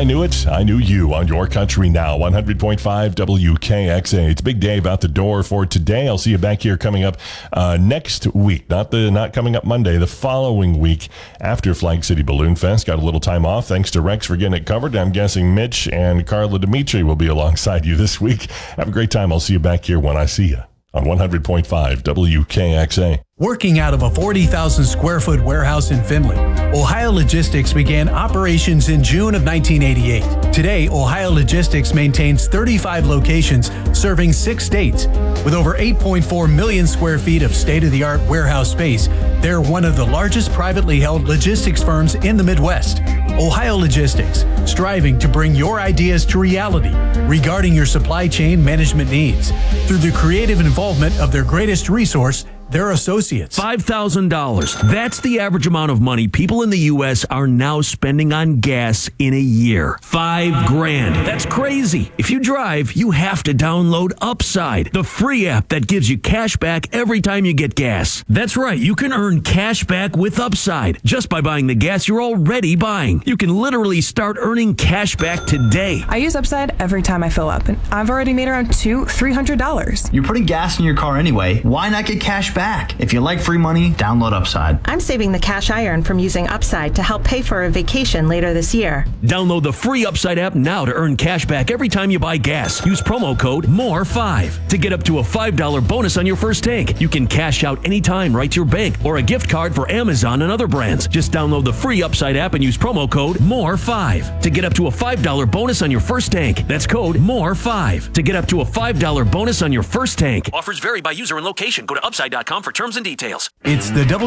I knew it. I knew you on Your Country Now, 100.5 WKXA. It's a big day about the door for today. I'll see you back here coming up next week. Not coming up Monday, the following week after Flag City Balloon Fest. Got a little time off. Thanks to Rex for getting it covered. I'm guessing Mitch and Carla Dimitri will be alongside you this week. Have a great time. I'll see you back here when I see you on 100.5 WKXA. Working out of a 40,000 square foot warehouse in Findlay, Ohio Logistics began operations in June of 1988. Today, Ohio Logistics maintains 35 locations serving 6 states. With over 8.4 million square feet of state-of-the-art warehouse space, they're one of the largest privately held logistics firms in the Midwest. Ohio Logistics, striving to bring your ideas to reality regarding your supply chain management needs through the creative involvement of their greatest resource, their associates. $5,000. That's the average amount of money people in the U.S. are now spending on gas in a year. $5,000. That's crazy. If you drive, you have to download Upside, the free app that gives you cash back every time you get gas. That's right. You can earn cash back with Upside just by buying the gas you're already buying. You can literally start earning cash back today. I use Upside every time I fill up, and I've already made around $300. You're putting gas in your car anyway. Why not get cash back? If you like free money, download Upside. I'm saving the cash I earn from using Upside to help pay for a vacation later this year. Download the free Upside app now to earn cash back every time you buy gas. Use promo code MORE5 to get up to a $5 bonus on your first tank. You can cash out anytime right to your bank or a gift card for Amazon and other brands. Just download the free Upside app and use promo code MORE5 to get up to a $5 bonus on your first tank. That's code MORE5 to get up to a $5 bonus on your first tank. Offers vary by user and location. Go to upside.com for terms and details. It's the